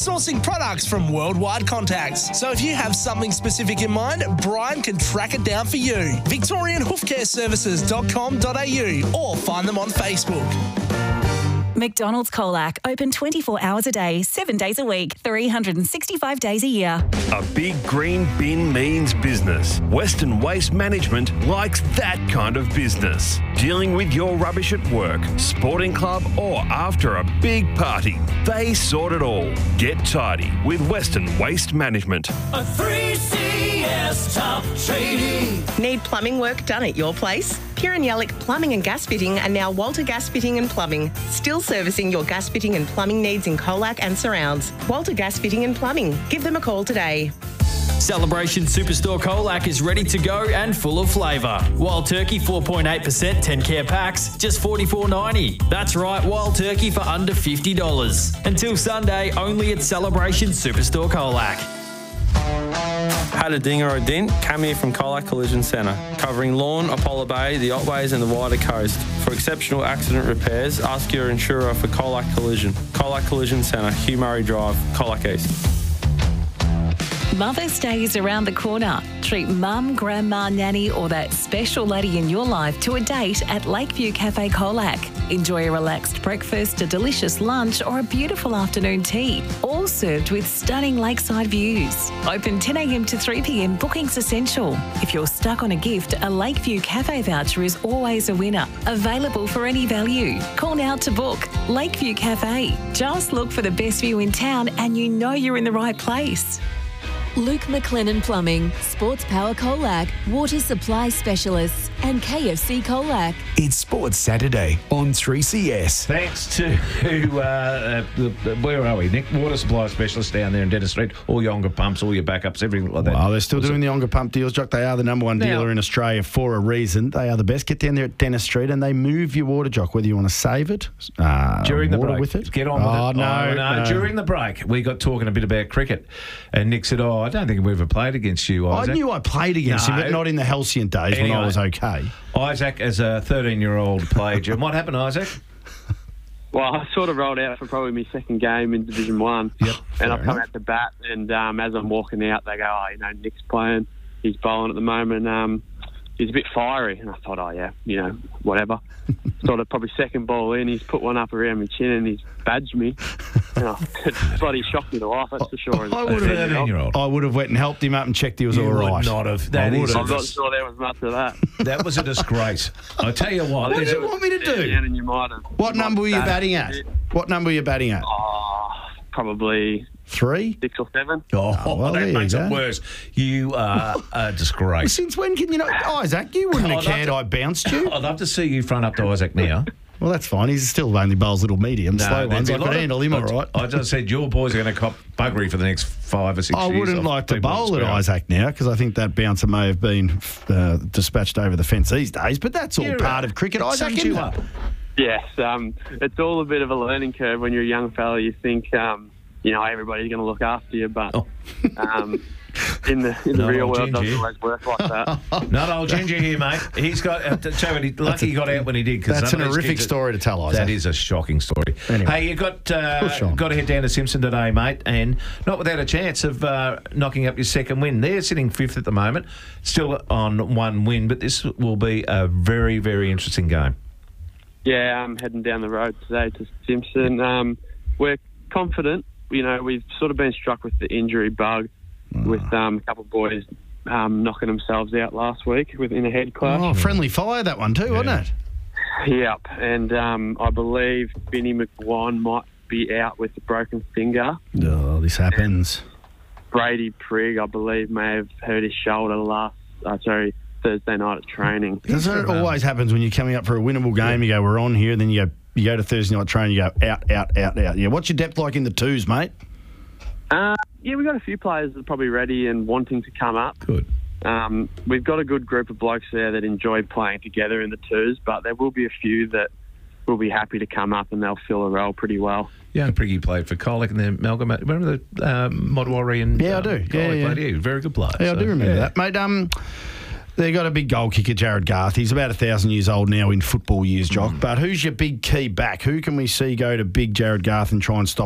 Sourcing products from worldwide contacts. So if you have something specific in mind, Brian can track it down for you. VictorianHoofcareServices.com.au or find them on Facebook. McDonald's Colac, open 24 hours a day, 7 days a week, 365 days a year. A big green bin means business. Western Waste Management likes that kind of business. Dealing with your rubbish at work, sporting club or after a big party. They sort it all. Get tidy with Western Waste Management. A 3CS top trading. Need plumbing work done at your place? Pure and Yallick Plumbing and Gas Fitting and now Walter Gas Fitting and Plumbing. Still servicing your gas fitting and plumbing needs in Colac and surrounds. Walter Gas Fitting and Plumbing. Give them a call today. Celebration Superstore Colac is ready to go and full of flavour. Wild Turkey 4.8% 10 care packs, just $44.90. That's right, Wild Turkey for under $50. Until Sunday, only at Celebration Superstore Colac. Had a ding or a dent? Come here from Colac Collision Centre, covering Lawn, Apollo Bay, the Otways and the wider coast. For exceptional accident repairs, ask your insurer for Colac Collision. Colac Collision Centre, Hugh Murray Drive, Colac East. Mother's Day is around the corner. Treat mum, grandma, nanny or that special lady in your life to a date at Lakeview Cafe Colac. Enjoy a relaxed breakfast, a delicious lunch or a beautiful afternoon tea, all served with stunning lakeside views. Open 10 a.m. to 3 p.m, bookings essential. If you're stuck on a gift, a Lakeview Cafe voucher is always a winner. Available for any value. Call now to book. Lakeview Cafe. Just look for the best view in town and you know you're in the right place. Luke McLennan Plumbing, Sports Power Colac, Water Supply Specialists and KFC Colac. It's Sports Saturday on 3CS. Thanks to, where are we, Nick? Water Supply Specialist down there in Dennis Street. All your Onga pumps, all your backups, everything like that. Well, they're still doing the Onga pump deals, Jock. They are the number one dealer in Australia for a reason. They are the best. Get down there at Dennis Street and they move your water, Jock, whether you want to save it, during the water break. with it. Get on with it. No. During the break, we got talking a bit about cricket and Nick said, I don't think we ever played against you, Isaac. I knew I played against you, but not in the halcyon days when I was okay. Isaac, as a 13-year-old, played you. And what happened, Isaac? Well, I sort of rolled out for probably my second game in Division 1. Yep. And I come out to bat, and as I'm walking out, they go, Nick's playing. He's bowling at the moment. He's a bit fiery. And I thought, whatever. Sort of probably second ball in, he's put one up around my chin and he's badged me. And it bloody shocked me to life, that's for sure. I would have went and helped him up and checked he was all right. Would not have. I'm not sure there was much of that. That was a disgrace. I tell you what. What do you want me to do? And you might have. What number were you batting at? What number were you batting at? Probably 3, 6 or 7. Well, that makes it worse. You are a disgrace. Well, since when can you know? Isaac, you wouldn't have cared I bounced you. I'd love to see you front up to Isaac now. Well, that's fine. He's still only bowls little medium, slow ones. I could handle him all right. I just said your boys are going to cop buggery for the next 5 or 6 years. I wouldn't like to bowl at Isaac now because I think that bouncer may have been dispatched over the fence these days, but that's all part of cricket. Isaac, you up. Yes, it's all a bit of a learning curve when you're a young fella. You think, everybody's going to look after you, but in the real world, it doesn't always work like that. Not old Ginger here, mate. He's got lucky he got out when he did. That's an horrific story to tell, Isaac. That is a shocking story. Anyway. Hey, you got to head down to Simpson today, mate, and not without a chance of knocking up your second win. They're sitting 5th at the moment, still on 1 win, but this will be a very, very interesting game. Yeah, I'm heading down the road today to Simpson. We're confident. We've sort of been struck with the injury bug with a couple of boys knocking themselves out last week in a head clash. Oh, friendly fire, that one too, wasn't it? Yep, and I believe Vinnie McGuan might be out with a broken finger. Oh, this happens. Brady Prigg, I believe, may have hurt his shoulder Thursday night at training. Doesn't it always happens when you're coming up for a winnable game? You go, we're on here, then you go to Thursday night training, you go out. Yeah, what's your depth like in the twos, mate? We've got a few players that are probably ready and wanting to come up. Good. We've got a good group of blokes there that enjoy playing together in the twos, but there will be a few that will be happy to come up and they'll fill a role pretty well. Young Priggy played for Colac and then Malcolm. Remember the Modwari and I do. Colac played? Very good player. Yeah, I do remember that, mate. They've got a big goal kicker, Jared Garth. He's about 1,000 years old now in football years, Jock. But who's your big key back? Who can we see go to big Jared Garth and try and stop